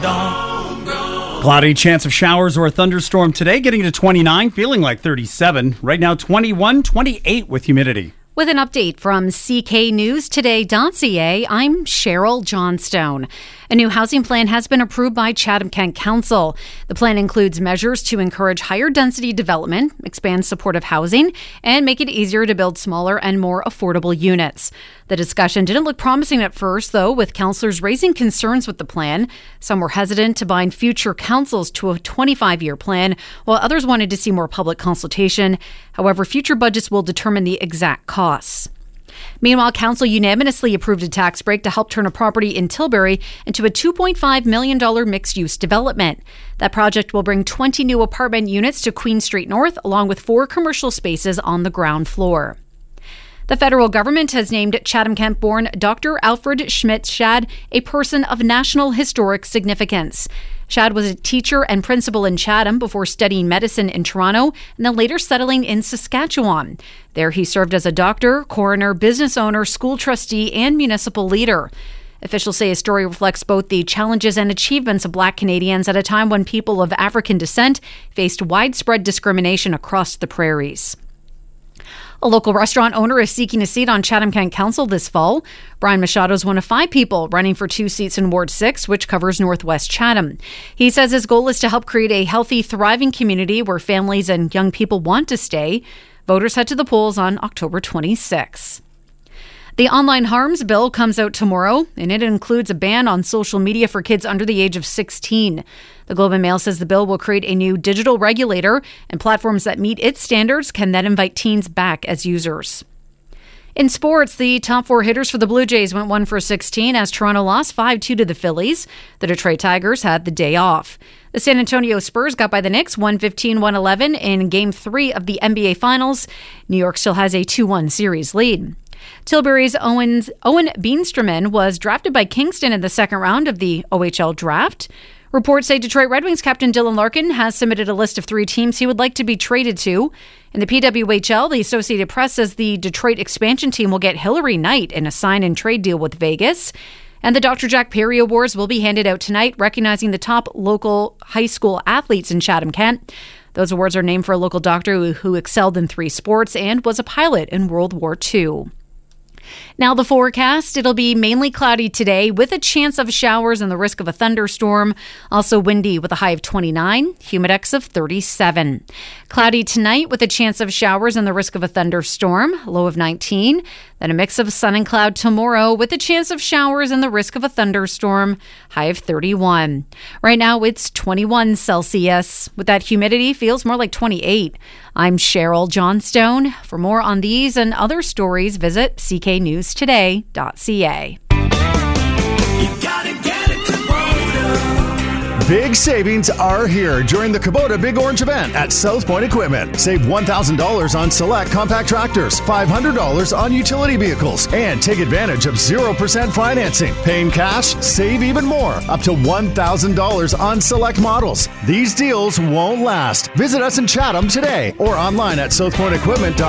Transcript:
Cloudy, chance of showers or a thunderstorm today, getting to 29, feeling like 37. Right now, 21, 28 with humidity. With an update from CKNewsToday.ca, I'm Cheryl Johnstone. A new housing plan has been approved by Chatham-Kent Council. The plan includes measures to encourage higher density development, expand supportive housing, and make it easier to build smaller and more affordable units. The discussion didn't look promising at first, though, with councillors raising concerns with the plan. Some were hesitant to bind future councils to a 25-year plan, while others wanted to see more public consultation. However, future budgets will determine the exact costs. Meanwhile, Council unanimously approved a tax break to help turn a property in Tilbury into a $2.5 million mixed-use development. That project will bring 20 new apartment units to Queen Street North, along with 4 commercial spaces on the ground floor. The federal government has named Chatham-Kent-born Dr. Alfred Schmidt-Shad a person of national historic significance. Shad was a teacher and principal in Chatham before studying medicine in Toronto and then later settling in Saskatchewan. There he served as a doctor, coroner, business owner, school trustee, and municipal leader. Officials say his story reflects both the challenges and achievements of Black Canadians at a time when people of African descent faced widespread discrimination across the prairies. A local restaurant owner is seeking a seat on Chatham-Kent Council this fall. Brian Machado is one of 5 people running for 2 seats in Ward 6, which covers Northwest Chatham. He says his goal is to help create a healthy, thriving community where families and young people want to stay. Voters head to the polls on October 26. The online harms bill comes out tomorrow, and it includes a ban on social media for kids under the age of 16. The Globe and Mail says the bill will create a new digital regulator, and platforms that meet its standards can then invite teens back as users. In sports, the top 4 hitters for the Blue Jays went 1 for 16 as Toronto lost 5-2 to the Phillies. The Detroit Tigers had the day off. The San Antonio Spurs got by the Knicks 115-111 in Game 3 of the NBA Finals. New York still has a 2-1 series lead. Tilbury's Owen Beanstroman was drafted by Kingston in the second round of the OHL draft. Reports say Detroit Red Wings captain Dylan Larkin has submitted a list of 3 teams he would like to be traded to. In the PWHL, the Associated Press says the Detroit expansion team will get Hillary Knight in a sign-and-trade deal with Vegas. And the Dr. Jack Perry Awards will be handed out tonight, recognizing the top local high school athletes in Chatham-Kent. Those awards are named for a local doctor who excelled in 3 sports and was a pilot in World War II. Now the forecast, it'll be mainly cloudy today with a chance of showers and the risk of a thunderstorm. Also windy with a high of 29, humidex of 37. Cloudy tonight with a chance of showers and the risk of a thunderstorm, low of 19. Then a mix of sun and cloud tomorrow with a chance of showers and the risk of a thunderstorm, high of 31. Right now it's 21 Celsius. With that humidity, feels more like 28. I'm Cheryl Johnstone. For more on these and other stories, visit CKNewsToday.ca. Big savings are here during the Kubota Big Orange event at South Point Equipment. Save $1,000 on select compact tractors, $500 on utility vehicles, and take advantage of 0% financing. Paying cash, save even more, up to $1,000 on select models. These deals won't last. Visit us in Chatham today or online at southpointequipment.com.